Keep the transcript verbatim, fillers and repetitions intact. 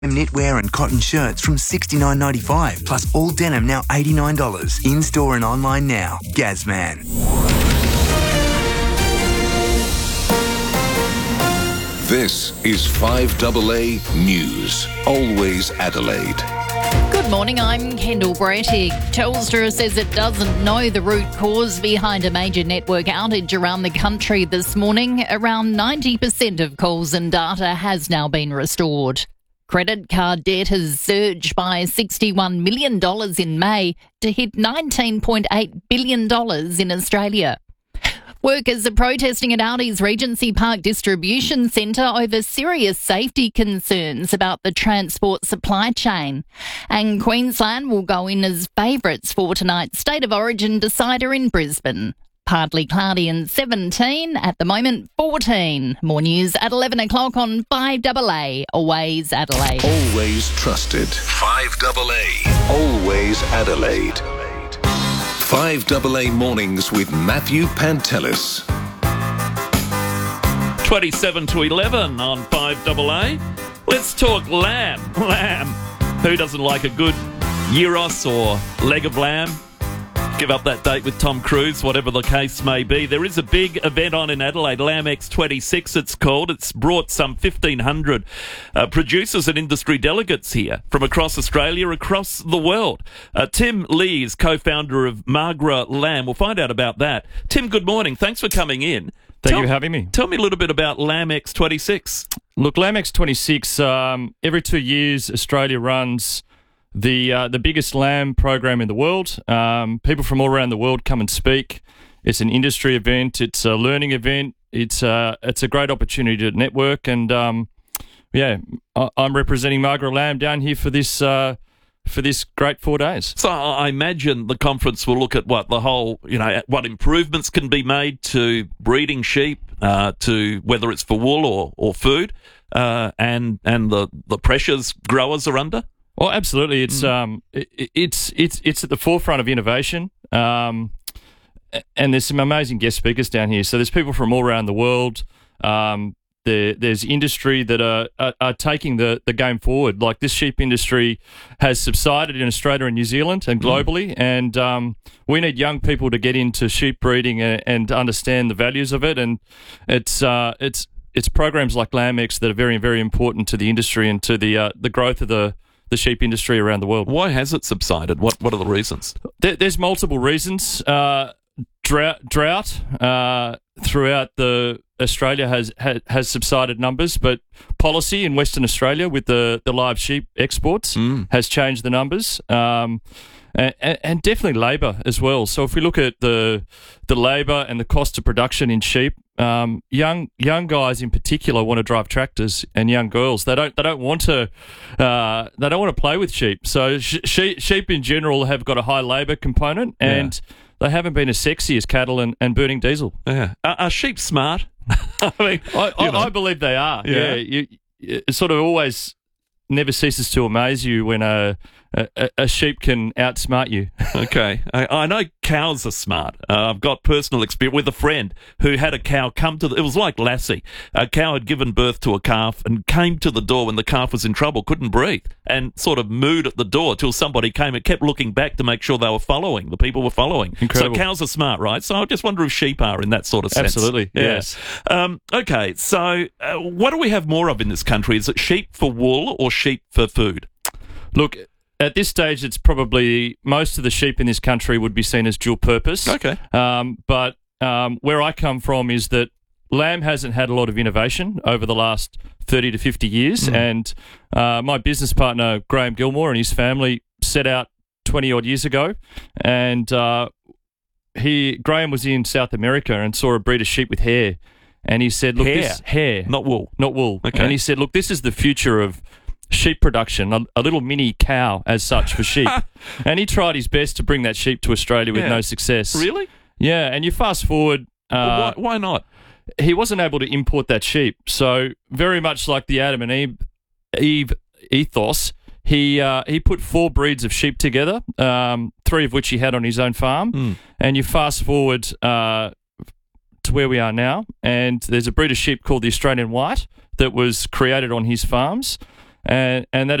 Knitwear and cotton shirts from sixty-nine ninety-five, plus all denim now eighty-nine dollars. In-store and online now. Gazman. This is five A A News. Always Adelaide. Good morning, I'm Kendall Brettig. Telstra says it doesn't know the root cause behind a major network outage around the country this morning. Around ninety percent of calls and data has now been restored. Credit card debt has surged by sixty-one million dollars in May to hit nineteen point eight billion dollars in Australia. Workers are protesting at Audi's Regency Park Distribution Centre over serious safety concerns about the transport supply chain. And Queensland will go in as favourites for tonight's State of Origin decider in Brisbane. Partly cloudy and seventeen, at the moment fourteen. More news at eleven o'clock on five A A, Always Adelaide. Always trusted. five A A. Always Adelaide. five A A Mornings with Matthew Pantelis. twenty-seven to eleven on five A A. Let's talk lamb. Lamb. Who doesn't like a good gyros or leg of lamb? Give up that date with Tom Cruise, whatever the case may be. There is a big event on in Adelaide, Lamb X twenty-six it's called. It's brought some fifteen hundred uh, producers and industry delegates here from across Australia, across the world. Uh, Tim Lee is co-founder of Margra Lamb. We'll find out about that. Tim, good morning. Thanks for coming in. Thank tell, you for having me. Tell me a little bit about Lamb X twenty-six. Look, Lamb X twenty-six, um, every two years Australia runs the uh, the biggest lamb program in the world. Um, people from all around the world come and speak. It's an industry event. It's a learning event. It's uh, it's a great opportunity to network. And um, yeah, I- I'm representing Margra Lamb down here for this uh, for this great four days. So I imagine the conference will look at what the whole, you know, what improvements can be made to breeding sheep, uh, to whether it's for wool or or food, uh, and and the the pressures growers are under. Well, absolutely. It's mm. um, it, it's it's it's at the forefront of innovation, um, and there's some amazing guest speakers down here. So there's people from all around the world. Um, there, there's industry that are, are are taking the the game forward. Like this sheep industry has subsided in Australia and New Zealand and globally, mm. and um, we need young people to get into sheep breeding and, and understand the values of it. And it's uh, it's it's programs like Lamb X that are very very important to the industry and to the uh, the growth of the the sheep industry around the world. Why has it subsided? What What are the reasons? There, there's multiple reasons. Uh, drought drought uh, throughout the Australia has, has has subsided numbers, but policy in Western Australia with the, the live sheep exports mm. has changed the numbers. Um, And, and definitely labour as well. So if we look at the the labour and the cost of production in sheep, um, young young guys in particular want to drive tractors, and young girls they don't they don't want to uh, they don't want to play with sheep. So sh- sheep sheep in general have got a high labour component, and yeah. they haven't been as sexy as cattle and, and burning diesel. Yeah, are, are sheep smart? I mean, I, I, I believe they are. Yeah, yeah. You, it sort of always never ceases to amaze you when a A, a sheep can outsmart you. Okay. I, I know cows are smart. Uh, I've got personal experience with a friend who had a cow come to the... It was like Lassie. A cow had given birth to a calf and came to the door when the calf was in trouble, couldn't breathe, and sort of mooed at the door till somebody came and kept looking back to make sure they were following. The people were following. Incredible. So cows are smart, right? So I just wonder if sheep are in that sort of sense. Absolutely, Yeah. yes. Um, okay, so uh, what do we have more of in this country? Is it sheep for wool or sheep for food? Look... At this stage, it's probably most of the sheep in this country would be seen as dual purpose. Okay. Um, but um, where I come from is that lamb hasn't had a lot of innovation over the last thirty to fifty years. Mm. And uh, my business partner, Graham Gilmore, and his family set out twenty odd years ago. And uh, he Graham was in South America and saw a breed of sheep with hair. And he said, look, hair. this hair. Not wool. Not wool. Okay. And he said, look, this is the future of sheep production, a, a little mini cow as such for sheep. And he tried his best to bring that sheep to Australia with yeah. no success. Really? Yeah, and you fast forward... Uh, well, why, why not? He wasn't able to import that sheep. So very much like the Adam and Eve, Eve ethos, he uh, he put four breeds of sheep together, um, three of which he had on his own farm. Mm. And you fast forward uh, to where we are now, and there's a breed of sheep called the Australian White that was created on his farms. and and that